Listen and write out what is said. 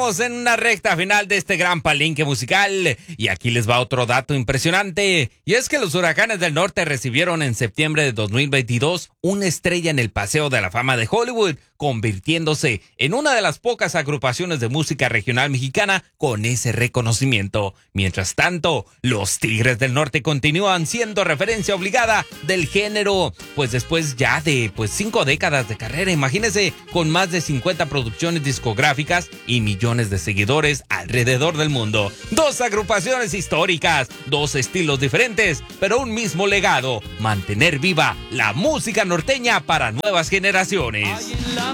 En una recta final de este gran palenque musical, y aquí les va otro dato impresionante, y es que los Huracanes del Norte recibieron en septiembre de 2022 una estrella en el Paseo de la Fama de Hollywood, convirtiéndose en una de las pocas agrupaciones de música regional mexicana con ese reconocimiento. Mientras tanto, los Tigres del Norte continúan siendo referencia obligada del género, pues después ya de 5 décadas de carrera, imagínense, con más de 50 producciones discográficas y millones de seguidores alrededor del mundo. Dos agrupaciones históricas, dos estilos diferentes, pero un mismo legado: mantener viva la música norteña para nuevas generaciones.